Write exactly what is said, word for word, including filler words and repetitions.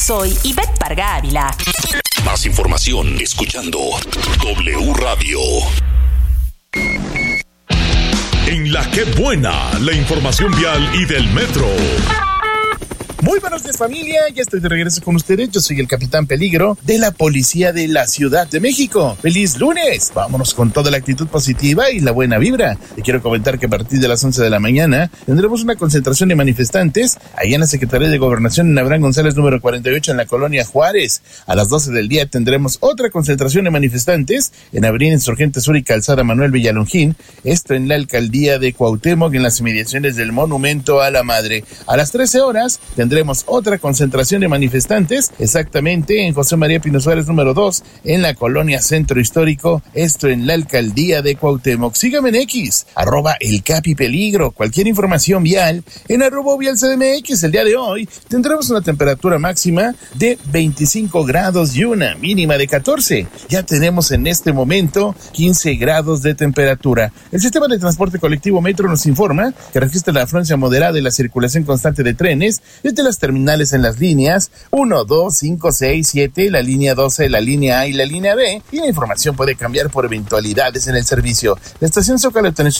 Soy Ivette Parga Ávila. Más información escuchando W Radio. En La Que Buena, la información vial y del metro. Muy buenos días, familia, ya estoy de regreso con ustedes. Yo soy el Capitán Peligro de la Policía de la Ciudad de México. ¡Feliz lunes! Vámonos con toda la actitud positiva y la buena vibra. Te quiero comentar que a partir de las once de la mañana tendremos una concentración de manifestantes allá en la Secretaría de Gobernación en Abraham González número cuarenta y ocho en la Colonia Juárez. A las doce del día tendremos otra concentración de manifestantes en Avenida Insurgente Sur y Calzada Manuel Villalongín, esto en la Alcaldía de Cuauhtémoc, en las inmediaciones del Monumento a la Madre. A las trece horas tendremos Tendremos otra concentración de manifestantes, exactamente en José María Pino Suárez número dos, en la Colonia Centro Histórico, esto en la Alcaldía de Cuauhtémoc. Sígame en X, arroba el Capi Peligro. Cualquier información vial en arroba vial C D M X. El día de hoy tendremos una temperatura máxima de veinticinco grados y una mínima de catorce. Ya tenemos en este momento quince grados de temperatura. El sistema de transporte colectivo Metro nos informa que registra la afluencia moderada y la circulación constante de trenes desde las terminales en las líneas uno, dos, cinco, seis, siete, la línea doce, la línea A y la línea B, y la información puede cambiar por eventualidades en el servicio. La estación Zócalo